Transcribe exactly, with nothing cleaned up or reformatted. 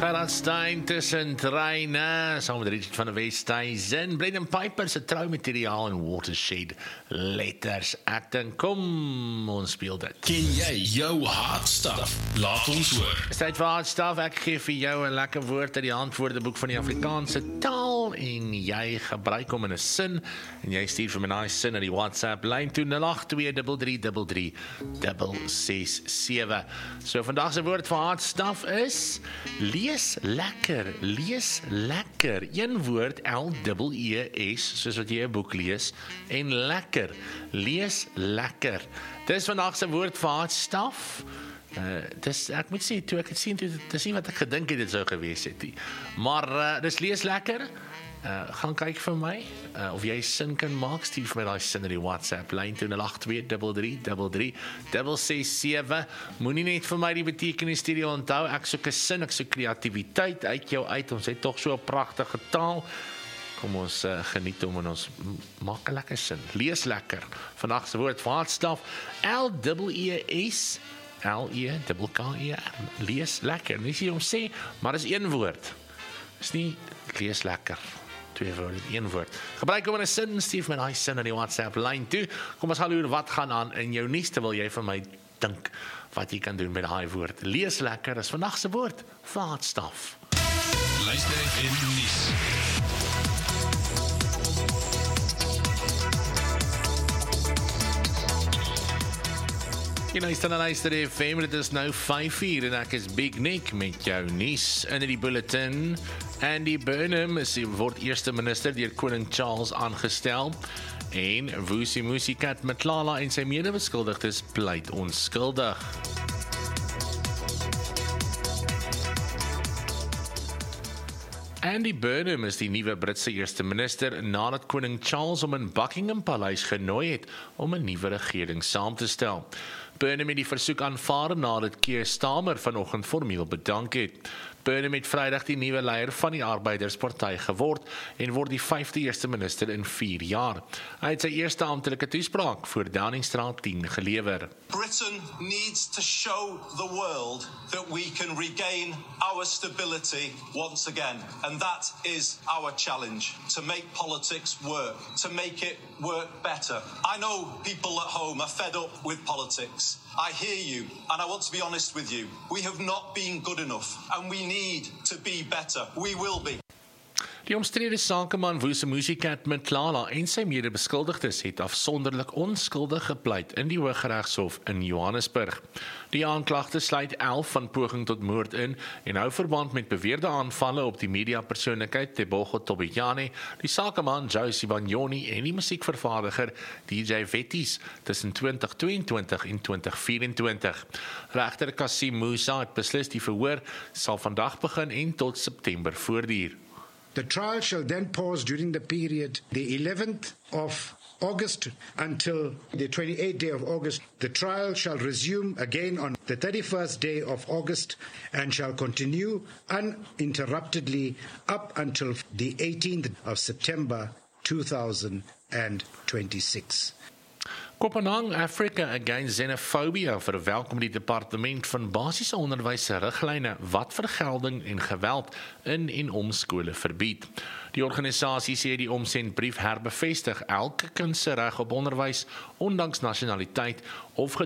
Gerard Stein tussen treine, saam met Richard van der Westhuizen, Brendan Piper se troumateriaal en Watershed Letters Acting. Kom, ons speel dit. Ken jy jou hard stuff? Laat ons hoor. Is tyd vir hard stuff. Ek gee vir jou 'n lekker woord uit die handwoordeboek van die Afrikaanse taal en jy gebruik hom in 'n sin en jy stuur vir my 'n nice sin na die WhatsApp lyn toe nul agt twee drie drie drie drie ses ses sewe. So vandag se woord vir hard stuff is lees lekker, lees lekker. Een woord, L E E S, soos wat jy 'n boek lees, en lekker, lees lekker. Dis vandag se woord vir hard stuff. Uh, dis, ek moet sê, toe ek het sien, toe, dis nie wat ek gedink het dit sou gewees het nie. Maar uh, dis lees lekker. Uh, gaan kyk vir my, uh, of jy sin kan maak, stuur vir my daai sin in die WhatsApp lyn toe nul agt twee drie drie drie drie ses ses sewe. Moenie net vir my die betekenis stuur, onthou, ek soek 'n sin, ek soek kreatiwiteit uit jou uit, ons het tog so 'n pragtige taal. Kom ons uh, geniet hom en ons maak 'n lekker sin. Lees lekker. Vandag se woord vir hardstaf, L E E S, L E K K E R. Lees lekker. Nie sê om sê, maar dis een woord. Dis nie lees lekker. Twee woorde, een woord. Gebruik hom in 'n sin, stuur my daai sin in die WhatsApp lyn toe. Kom ons gaan hoor wat gaan aan in jou nuus terwyl jy vir my dink wat jy kan doen met daai woord. Lees lekker is vandag se woord vir hardstaf. Luister in die nuus. Jy luister na Luister F M, dit is nou vyf uur en ek is Big Nick met jou nuus in die bulletin. Andy Burnham is, word eerste minister deur koning Charles aangestel en Vusi Musicat Mtlala en sy medebeskuldigdes pleit onskuldig. Andy Burnham is die nuwe Britse eerste minister nadat koning Charles hom in Buckingham Paleis genooi het om 'n nuwe regering saam te stel. Burnham het die versoek aanvaar nadat Keir Starmer vanoggend formeel bedank het. Burnham het Vrydag die nuwe leier van die Arbeidersparty geword en word die vyfde eerste minister in vier jaar. Hy het sy eerste amptelike toespraak voor Downingstraat tien gelewer. Britain needs to show the world that we can regain our stability once again. And that is our challenge, to make politics work, to make it work better. I know people at home are fed up with politics. I hear you, and I want to be honest with you. We have not been good enough, and we need to be better. We will be. Die omstrede sakeman Vusi Musicat Mtlala en sy medebeskuldigdes het afsonderlik onskuldig gepleit in die Hooggeregshof in Johannesburg. Die aanklagte sluit elf van poging tot moord in en hou verband met beweerde aanvalle op die mediapersoonlikheid Tebogo Tobiyane, die sakeman Josie Banyoni en die musiekvervaardiger D J Vetties tussen twintig tweeëntwintig en twintig vyf-en-twintig. Regter Kasim Musa het beslis die verhoor sal vandag begin en tot September voortduur. The trial shall then pause during the period the eleventh of August until the twenty-eighth day of August. The trial shall resume again on the thirty-first day of August and shall continue uninterruptedly up until the eighteenth of September two thousand twenty-six. Kopenhagen Africa Against Xenophobia verwelkom die Departement van Basiese Onderwys se riglyne wat vergelding en geweld in en om skole verbied. Die organisasie sê die omsendbrief herbevestig elke kind se reg op onderwys, ondanks nasionaliteit of